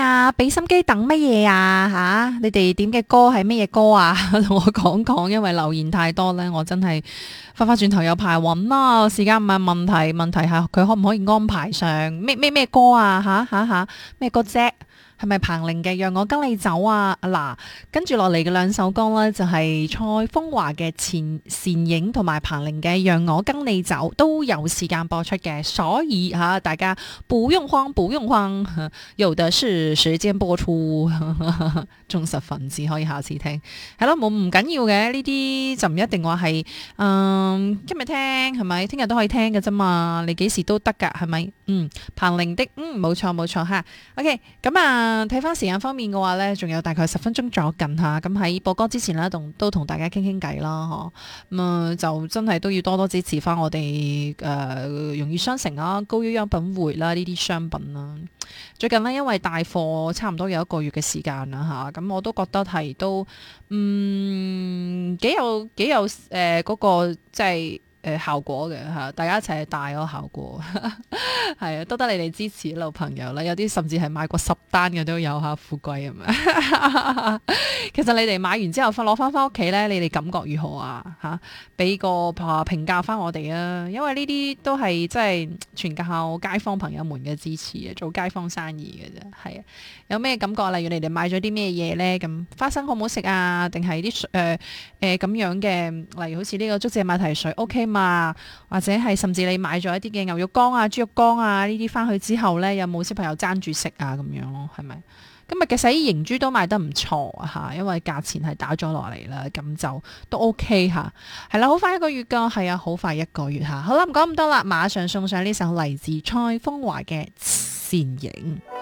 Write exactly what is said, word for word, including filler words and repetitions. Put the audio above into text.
啊？俾心機等乜嘢啊？吓、啊，你哋點嘅歌係乜嘢歌啊？同我講講，因為留言太多咧，我真係翻翻轉頭有排揾啦。時間唔係問題，問題係佢可唔可以安排上咩咩咩歌啊？吓吓吓咩歌啫？係咪彭羚嘅《讓我跟你走》啊？嗱，跟住落嚟嘅兩首歌呢，就係蔡楓華嘅《前倩影》同埋彭羚嘅《讓我跟你走》都有時間播出嘅，所以吓大家不用慌，不用慌，有的是時間播出，忠實粉絲可以下次聽。係咯，冇唔緊要嘅，呢啲就唔一定話係，嗯，今日聽係咪？聽日都可以聽嘅啫嘛，你幾時都得噶，係咪？嗯，彭羚的，嗯，冇錯冇錯吓。OK，咁啊。睇翻時間方面嘅話呢，仲有大概十分鐘左近吓，咁喺播歌之前呢，同都同大家傾傾偈啦，嗬，咁、嗯、啊就真係都要多多支持翻我哋誒、呃、容易商城啊、高優優品匯啦呢啲商品啦。最近呢，因為帶貨差唔多有一個月嘅時間啦吓，咁我都覺得係都嗯幾有幾有誒嗰、呃那個即係。誒效果嘅嚇，大家一齊帶嗰個效果，係啊，多得你哋支持老朋友啦，有啲甚至係買過十單嘅都有嚇，富貴係咪？其實你哋買完之後翻攞翻翻屋企咧，你哋感覺如何啊？嚇，俾個評價翻我哋啊，因為呢啲都係即係全靠街坊朋友們嘅支持啊，做街坊生意嘅啫，係啊，有咩感覺？例如你哋買咗啲咩嘢咧？咁花生好唔好食啊？定係啲誒誒咁樣嘅，例如好似呢個竹蔗馬蹄水 OK 嘛，或者係甚至你買咗一啲嘅牛肉乾啊、豬肉乾啊呢啲翻去之後呢，有冇小朋友爭住食啊咁樣咯？係咪？今日嘅洗衣凝珠都賣得唔錯啊嚇，因為價錢係打咗落嚟啦，咁就都 OK 嚇。係啦，好快一個月㗎，係啊，好快一個月嚇。好啦，唔講咁多啦，馬上送上呢首嚟自蔡楓華嘅《倩影》。